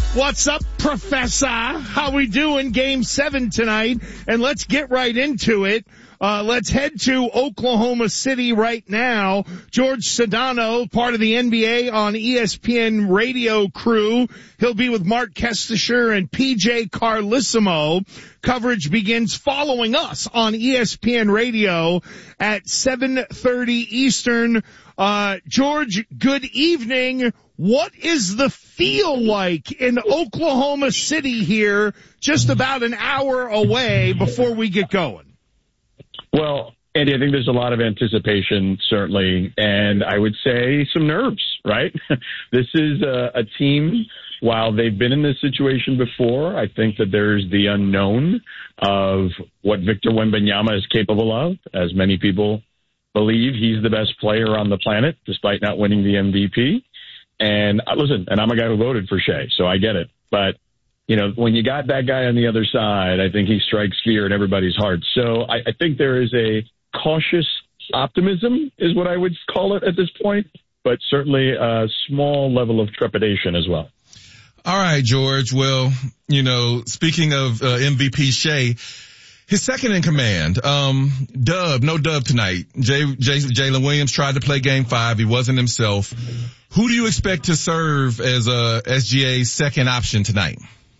What's up, Professor? How we doing? Game 7 tonight, and let's get right into it. Let's head to Oklahoma City right now. George Sedano, part of the NBA on ESPN radio crew. He'll be with Mark Kestisher and PJ Carlissimo. Coverage begins following us on ESPN radio at 7:30 Eastern. George, good evening. What is the feel like in Oklahoma City here, just about an hour away before we get going? Well, Andy, I think there's a lot of anticipation, certainly, and I would say some nerves, right? This is a team, while they've been in this situation before, I think that there's the unknown of what Victor Wembanyama is capable of. As many people believe, he's the best player on the planet, despite not winning the MVP. And listen, and I'm a guy who voted for Shea, so I get it. But, you know, when you got that guy on the other side, I think he strikes fear in everybody's heart. So I think there is a cautious optimism is what I would call it at this point, but certainly a small level of trepidation as well. All right, George. Well, you know, speaking of MVP Shea, his second in command, no dub tonight. Jalen Williams tried to play game 5. He wasn't himself. Who do you expect to serve as SGA's second option tonight?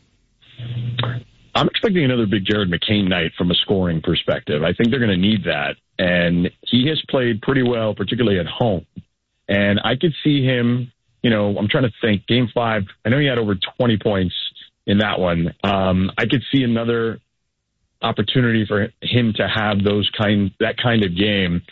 I'm expecting another big Jared McCain night from a scoring perspective. I think they're going to need that. And he has played pretty well, particularly at home. And I could see him, you know, I'm trying to think, game 5, I know he had over 20 points in that one. I could see another opportunity for him to have that kind of game.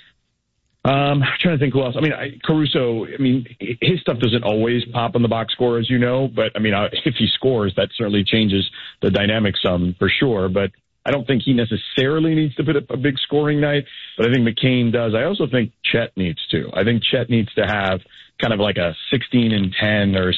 I'm trying to think who else. I mean, Caruso, his stuff doesn't always pop on the box score, as you know, but I mean, if he scores, that certainly changes the dynamic some for sure. But I don't think he necessarily needs to put up a big scoring night, but I think McCain does. I also think Chet needs to. I think Chet needs to have kind of like a 16-10 or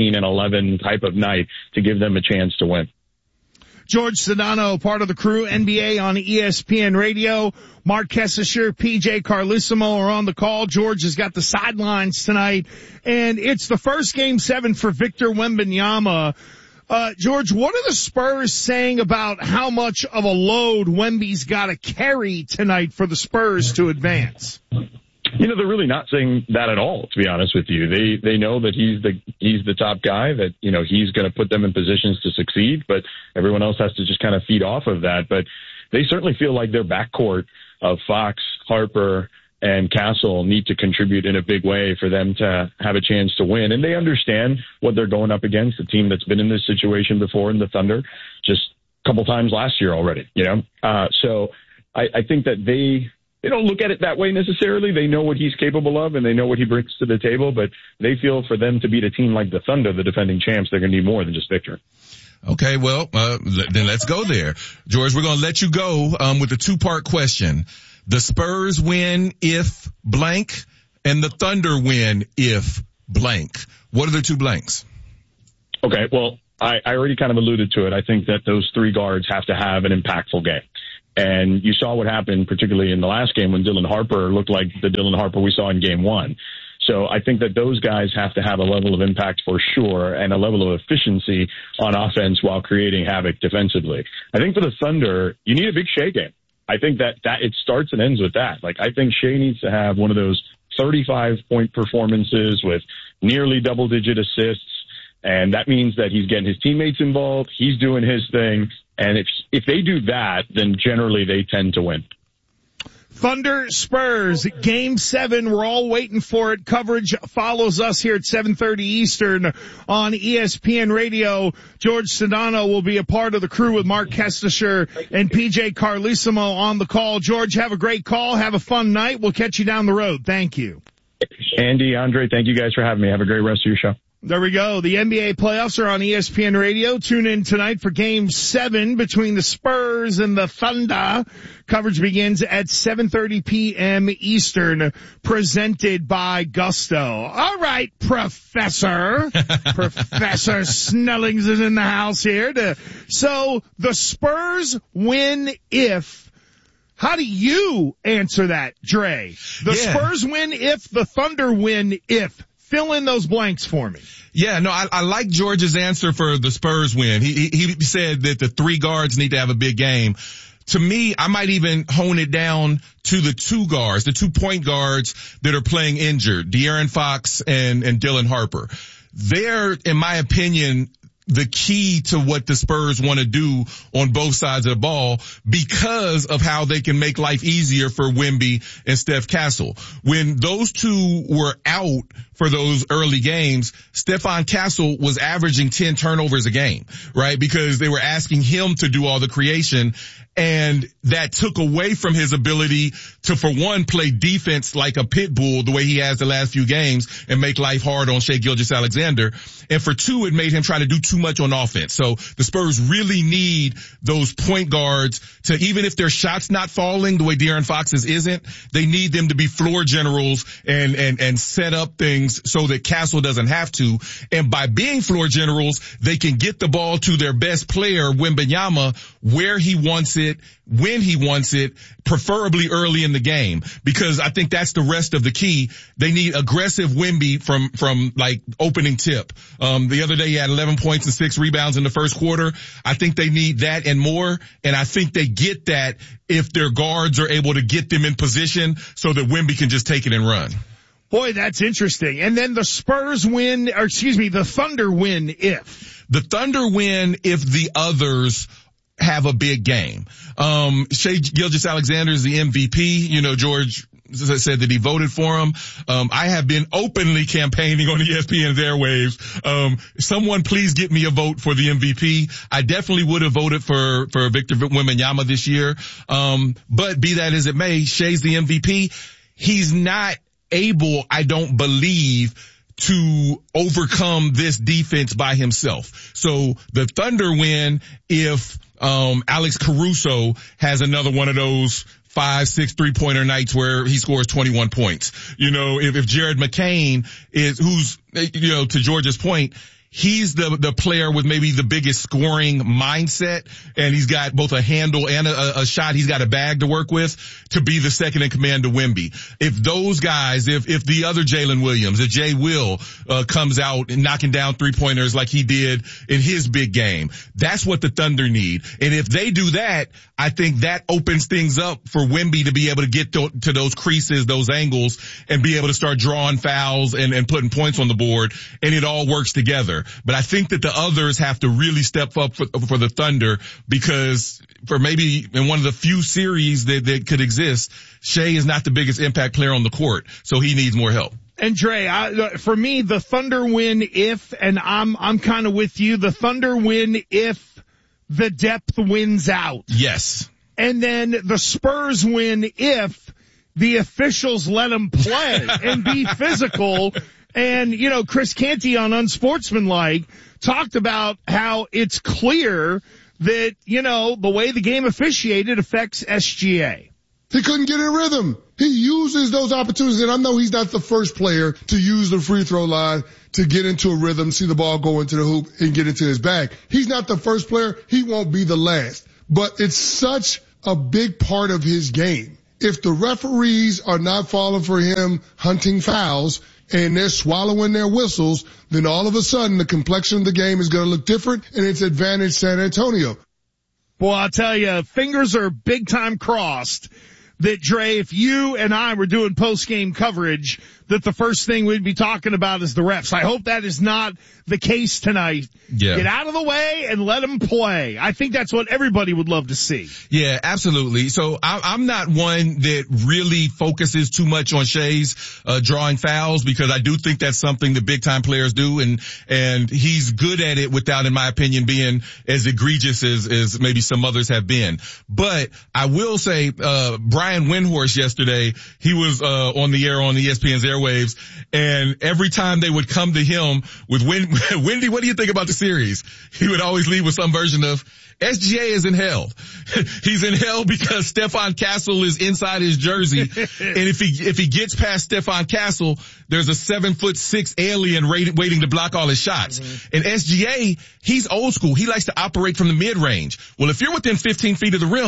17-11 type of night to give them a chance to win. George Sedano, part of the crew, NBA on ESPN Radio. Mark Kestisher, PJ Carlissimo are on the call. George has got the sidelines tonight, and it's the first game 7 for Victor Wembanyama. George, what are the Spurs saying about how much of a load Wemby's got to carry tonight for the Spurs to advance? You know, they're really not saying that at all, to be honest with you. They know that he's the top guy, that, you know, he's going to put them in positions to succeed, but everyone else has to just kind of feed off of that. But they certainly feel like their backcourt of Fox, Harper, and Castle need to contribute in a big way for them to have a chance to win. And they understand what they're going up against, a team that's been in this situation before in the Thunder, just a couple times last year already, you know? So I think that they don't look at it that way necessarily. They know what he's capable of, and they know what he brings to the table, but they feel for them to beat a team like the Thunder, the defending champs, they're going to need more than just Victor. Okay, well, then let's go there. George, we're going to let you go with a 2-part question. The Spurs win if blank, and the Thunder win if blank. What are the 2 blanks? Okay, well, I already kind of alluded to it. I think that those 3 guards have to have an impactful game. And you saw what happened, particularly in the last game when Dylan Harper looked like the Dylan Harper we saw in game 1. So I think that those guys have to have a level of impact for sure and a level of efficiency on offense while creating havoc defensively. I think for the Thunder, you need a big Shea game. I think that it starts and ends with that. Like, I think Shea needs to have one of those 35-point performances with nearly double-digit assists. And that means that he's getting his teammates involved. He's doing his thing. And if they do that, then generally they tend to win. Thunder Spurs, game 7. We're all waiting for it. Coverage follows us here at 7:30 Eastern on ESPN Radio. George Sedano will be a part of the crew with Mark Kestisher and PJ Carlissimo on the call. George, have a great call. Have a fun night. We'll catch you down the road. Thank you. Andy, Andre, thank you guys for having me. Have a great rest of your show. There we go. The NBA playoffs are on ESPN Radio. Tune in tonight for Game 7 between the Spurs and the Thunder. Coverage begins at 7:30 p.m. Eastern, presented by Gusto. All right, Professor. Professor Snellings is in the house here. So the Spurs win if... How do you answer that, Dre? The Spurs win if, the Thunder win if. fill in those blanks for me. Yeah, no, I like George's answer for the Spurs win. He said that the 3 guards need to have a big game. To me, I might even hone it down to the 2 guards, the 2 point guards that are playing injured, De'Aaron Fox and Dylan Harper. They're, in my opinion, the key to what the Spurs want to do on both sides of the ball because of how they can make life easier for Wemby and Steph Castle. When those 2 were out for those early games, Stephon Castle was averaging 10 turnovers a game, right? Because they were asking him to do all the creation. And that took away from his ability to, for one, play defense like a pit bull the way he has the last few games and make life hard on Shai Gilgeous-Alexander. And for 2, it made him try to do too much on offense. So the Spurs really need those point guards to, even if their shot's not falling the way De'Aaron Fox's isn't, they need them to be floor generals and set up things so that Castle doesn't have to. And by being floor generals, they can get the ball to their best player, Wembanyama, where he wants it, when he wants it, preferably early in the game, because I think that's the rest of the key. They need aggressive Wemby from like opening tip. The other day he had 11 points and 6 rebounds in the first quarter. I think they need that and more. And I think they get that if their guards are able to get them in position so that Wemby can just take it and run. Boy, that's interesting. And then the Spurs win, or excuse me, the Thunder win if. The Thunder win if the others have a big game. Shai Gilgeous-Alexander is the MVP. You know, George said that he voted for him. I have been openly campaigning on ESPN's airwaves. Someone please get me a vote for the MVP. I definitely would have voted for Victor Wembanyama this year. But be that as it may, Shai's the MVP. He's not able, I don't believe, to overcome this defense by himself. So the Thunder win if Alex Caruso has another one of those 5-6 3-pointer nights where he scores 21 points. You know, if Jared McCain is, who's, you know, to George's point, he's the player with maybe the biggest scoring mindset, and he's got both a handle and a shot. He's got a bag to work with to be the second in command to Wemby. If those guys, if the other Jalen Williams, if Jay Will comes out and knocking down 3-pointers like he did in his big game, that's what the Thunder need. And if they do that, I think that opens things up for Wemby to be able to get to those creases, those angles, and be able to start drawing fouls and putting points on the board, and it all works together. But I think that the others have to really step up for the Thunder, because for maybe in one of the few series that could exist, Shai is not the biggest impact player on the court, so he needs more help. And Dre, for me, the Thunder win if, and I'm kind of with you, the Thunder win if the depth wins out. Yes. And then the Spurs win if the officials let them play and be physical. And, you know, Chris Canty on Unsportsmanlike talked about how it's clear that, you know, the way the game officiated affects SGA. He couldn't get in rhythm. He uses those opportunities, and I know he's not the first player to use the free throw line to get into a rhythm, see the ball go into the hoop, and get into his bag. He's not the first player. He won't be the last. But it's such a big part of his game. If the referees are not falling for him hunting fouls and they're swallowing their whistles, then all of a sudden the complexion of the game is going to look different, and it's advantage San Antonio. Well, I'll tell you, fingers are big time crossed that, Dre, if you and I were doing post-game coverage, that the first thing we'd be talking about is the refs. I hope that is not the case tonight. Yeah. Get out of the way and let them play. I think that's what everybody would love to see. Yeah, absolutely. So I'm not one that really focuses too much on Shai's drawing fouls, because I do think that's something that big time players do, and he's good at it without, in my opinion, being as egregious as maybe some others have been. But I will say, Brian Windhorst yesterday, he was on the air on ESPN's airwaves, and every time they would come to him with Wendy, what do you think about the series? He would always lead with some version of, SGA is in hell. He's in hell because Stephon Castle is inside his jersey. And if he gets past Stephon Castle, there's a 7'6" alien waiting to block all his shots. Mm-hmm. And SGA, he's old school. He likes to operate from the mid-range. Well, if you're within 15 feet of the rim,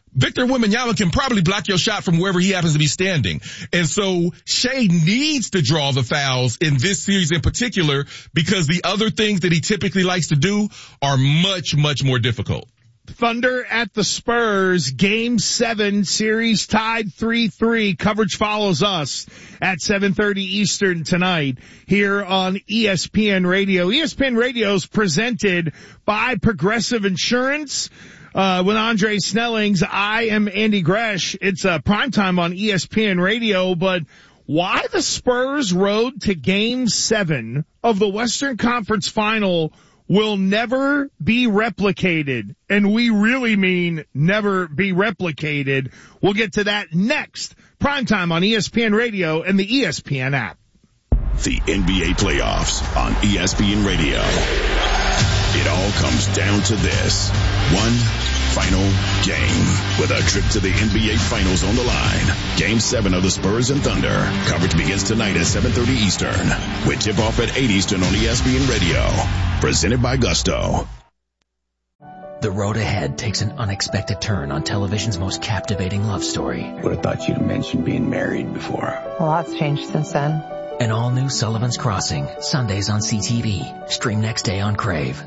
Victor Wembanyama can probably block your shot from wherever he happens to be standing. And so Shea needs to draw the fouls in this series in particular because the other things that he typically likes to do are much, much more difficult. Thunder at the Spurs, Game 7, series tied 3-3. Coverage follows us at 7:30 Eastern tonight here on ESPN Radio. ESPN Radio is presented by Progressive Insurance. With Andre Snellings, I am Andy Gresh. It's primetime on ESPN Radio, but why the Spurs road to Game 7 of the Western Conference Final will never be replicated, and we really mean never be replicated. We'll get to that next. Primetime on ESPN Radio and the ESPN app. The NBA playoffs on ESPN Radio. It all comes down to this. One final game with a trip to the NBA Finals on the line. Game 7 of the Spurs and Thunder. Coverage begins tonight at 7:30 Eastern with tip-off at 8 Eastern on ESPN Radio. Presented by Gusto. The road ahead takes an unexpected turn on television's most captivating love story. Would have thought you'd have mentioned being married before. A lot's changed since then. An all-new Sullivan's Crossing, Sundays on CTV. Stream next day on Crave.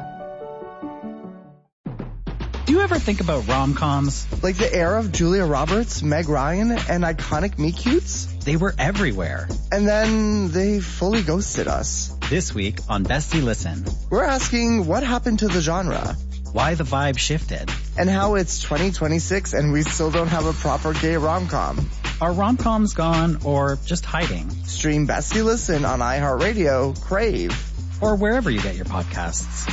Do you ever think about rom-coms? Like the era of Julia Roberts, Meg Ryan, and iconic meet-cutes? They were everywhere. And then they fully ghosted us. This week on Bestie Listen, we're asking what happened to the genre? Why the vibe shifted? And how it's 2026 and we still don't have a proper gay rom-com. Are rom-coms gone or just hiding? Stream Bestie Listen on iHeartRadio, Crave, or wherever you get your podcasts.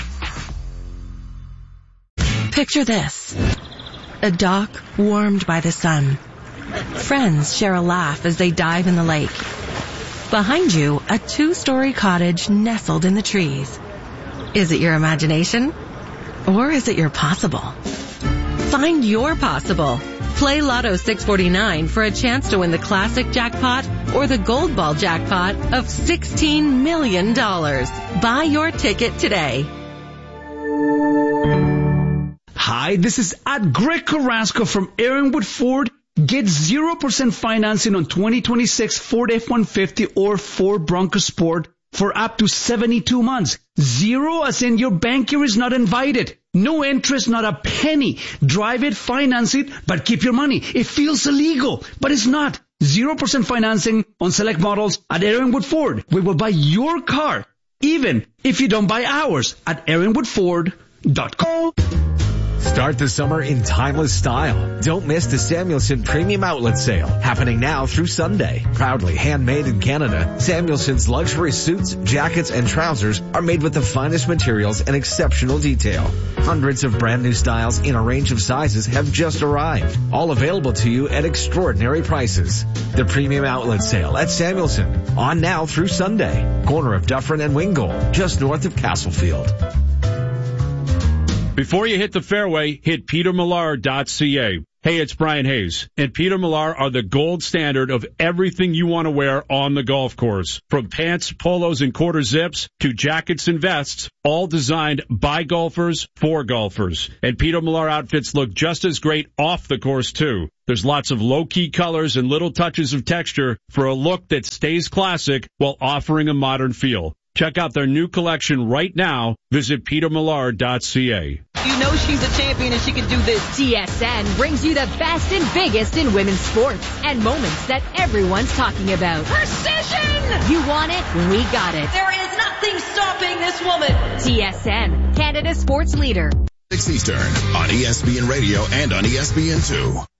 Picture this. A dock warmed by the sun. Friends share a laugh as they dive in the lake. Behind you, a 2-story cottage nestled in the trees. Is it your imagination? Or is it your possible? Find your possible. Play Lotto 649 for a chance to win the classic jackpot or the gold ball jackpot of $16 million. Buy your ticket today. Hi, this is Greg Carrasco from Aaronwood Ford. Get 0% financing on 2026 Ford F-150 or Ford Bronco Sport for up to 72 months. 0 as in your banker is not invited. No interest, not a penny. Drive it, finance it, but keep your money. It feels illegal, but it's not. 0% financing on select models at Aaronwood Ford. We will buy your car, even if you don't buy ours, at aaronwoodford.com. Start the summer in timeless style. Don't miss the Samuelson Premium Outlet Sale, happening now through Sunday. Proudly handmade in Canada, Samuelson's luxury suits, jackets, and trousers are made with the finest materials and exceptional detail. Hundreds of brand new styles in a range of sizes have just arrived, all available to you at extraordinary prices. The Premium Outlet Sale at Samuelson, on now through Sunday. Corner of Dufferin and Wingold, just north of Castlefield. Before you hit the fairway, hit petermillar.ca. Hey, it's Brian Hayes, and Peter Millar are the gold standard of everything you want to wear on the golf course. From pants, polos, and quarter zips to jackets and vests, all designed by golfers for golfers. And Peter Millar outfits look just as great off the course, too. There's lots of low-key colors and little touches of texture for a look that stays classic while offering a modern feel. Check out their new collection right now. Visit petermillar.ca. You know she's a champion and she can do this. TSN brings you the best and biggest in women's sports and moments that everyone's talking about. Precision! You want it? We got it. There is nothing stopping this woman. TSN, Canada's sports leader. 6 Eastern on ESPN Radio and on ESPN2.